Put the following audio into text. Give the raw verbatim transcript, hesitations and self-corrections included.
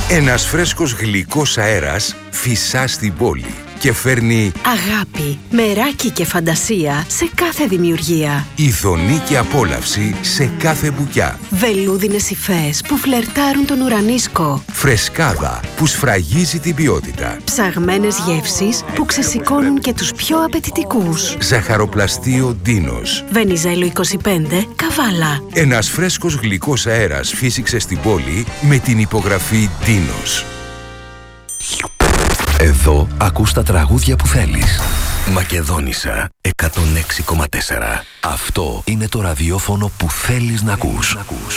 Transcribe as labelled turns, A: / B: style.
A: Ένας φρέσκος γλυκός αέρας φυσά στην πόλη και φέρνει
B: αγάπη, μεράκι και φαντασία σε κάθε δημιουργία.
A: ειδονή και απόλαυση σε κάθε μπουκιά.
B: Βελούδινες υφές που φλερτάρουν τον ουρανίσκο.
A: Φρεσκάδα που σφραγίζει την ποιότητα.
B: Ψαγμένες γεύσεις που ξεσηκώνουν και τους πιο απαιτητικούς.
A: Ζαχαροπλαστείο Ντίνος.
B: Βενιζέλο είκοσι πέντε, Καβάλα.
A: Ένας φρέσκος γλυκός αέρας φύσηξε στην πόλη με την υπογραφή Ντίνος.
C: Εδώ ακούς τα τραγούδια που θέλεις. Μακεδόνισσα εκατόν έξι κόμμα τέσσερα. Αυτό είναι το ραδιόφωνο που θέλεις να ακούς.